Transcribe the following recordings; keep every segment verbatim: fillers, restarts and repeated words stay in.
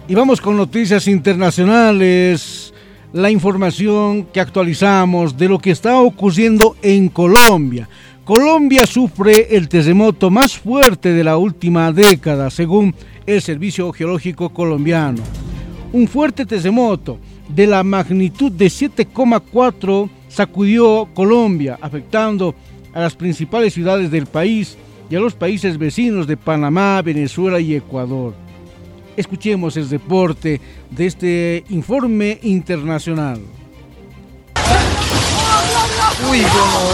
Y vamos con noticias internacionales, la información que actualizamos de lo que está ocurriendo en Colombia. Colombia sufre el terremoto más fuerte de la última década, según el Servicio Geológico Colombiano. Un fuerte terremoto de la magnitud de siete coma cuatro sacudió Colombia, afectando a las principales ciudades del país y a los países vecinos de Panamá, Venezuela y Ecuador. Escuchemos el reporte de este informe internacional. Uy,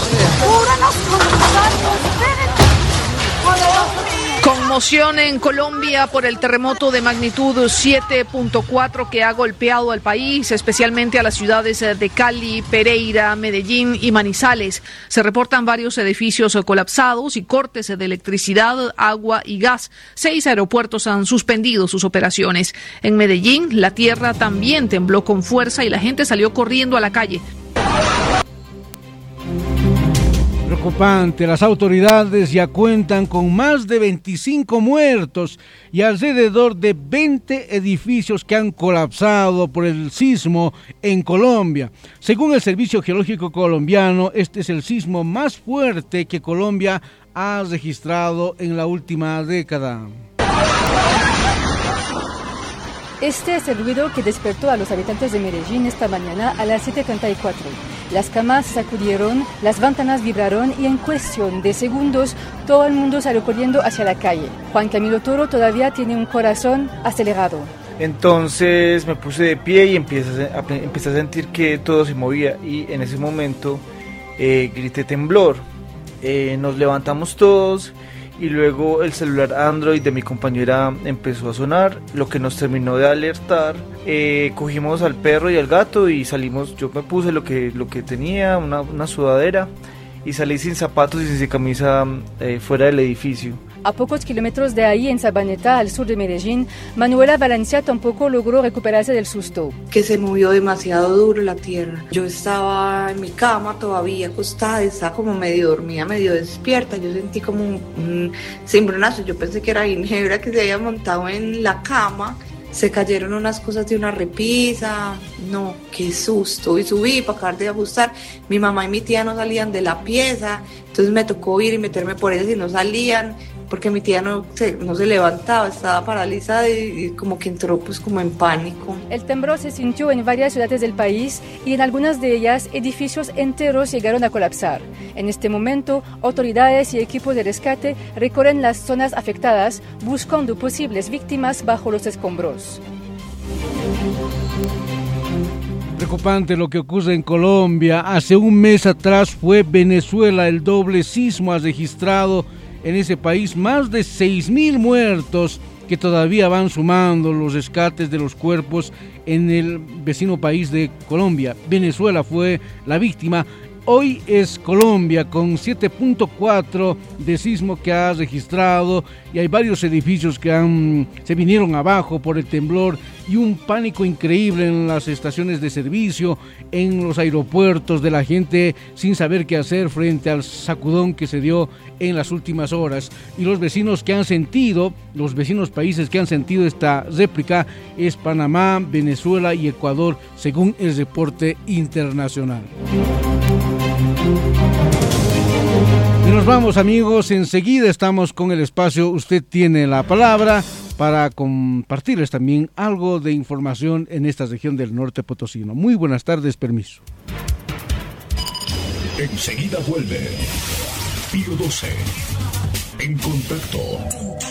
conmoción en Colombia por el terremoto de magnitud siete punto cuatro que ha golpeado al país, especialmente a las ciudades de Cali, Pereira, Medellín y Manizales. Se reportan varios edificios colapsados y cortes de electricidad, agua y gas. Seis aeropuertos han suspendido sus operaciones. En Medellín, la tierra también tembló con fuerza y la gente salió corriendo a la calle. Preocupante, las autoridades ya cuentan con más de veinticinco muertos y alrededor de veinte edificios que han colapsado por el sismo en Colombia. Según el Servicio Geológico Colombiano, este es el sismo más fuerte que Colombia ha registrado en la última década. Este es el ruido que despertó a los habitantes de Medellín esta mañana a las siete treinta y cuatro. Las camas sacudieron, las ventanas vibraron y en cuestión de segundos todo el mundo salió corriendo hacia la calle. Juan Camilo Toro todavía tiene un corazón acelerado. Entonces me puse de pie y empecé a, empecé a sentir que todo se movía y en ese momento eh, grité temblor. Eh, nos levantamos todos. Y luego el celular Android de mi compañera empezó a sonar, lo que nos terminó de alertar. Eh, cogimos al perro y al gato y salimos. Yo me puse lo que, lo que tenía, una, una sudadera, y salí sin zapatos y sin camisa eh, fuera del edificio. A pocos kilómetros de ahí, en Sabaneta, al sur de Medellín, Manuela Valencia tampoco logró recuperarse del susto. Que se movió demasiado duro la tierra. Yo estaba en mi cama todavía acostada, estaba como medio dormida, medio despierta. Yo sentí como un, un cimbronazo. Yo pensé que era Ginebra que se había montado en la cama. Se cayeron unas cosas de una repisa. No, qué susto. Y subí para acabar de ajustar. Mi mamá y mi tía no salían de la pieza. Entonces me tocó ir y meterme por ellas y no salían. Porque mi tía no se, no se levantaba, estaba paralizada y, y como que entró pues como en pánico. El temblor se sintió en varias ciudades del país y en algunas de ellas edificios enteros llegaron a colapsar. En este momento, autoridades y equipos de rescate recorren las zonas afectadas buscando posibles víctimas bajo los escombros. Preocupante lo que ocurre en Colombia. Hace un mes atrás fue Venezuela, el doble sismo ha registrado en ese país más de seis mil muertos que todavía van sumando los rescates de los cuerpos en el vecino país de Colombia. Venezuela fue la víctima. Hoy es Colombia con siete punto cuatro de sismo que ha registrado y hay varios edificios que han, se vinieron abajo por el temblor y un pánico increíble en las estaciones de servicio, en los aeropuertos, de la gente sin saber qué hacer frente al sacudón que se dio en las últimas horas. Y los vecinos que han sentido, los vecinos países que han sentido esta réplica es Panamá, Venezuela y Ecuador, según el reporte internacional. Y nos vamos, amigos, enseguida estamos con el espacio Usted tiene la palabra para compartirles también algo de información en esta región del norte potosino. Muy buenas tardes, permiso. Enseguida vuelve Pío doce en contacto.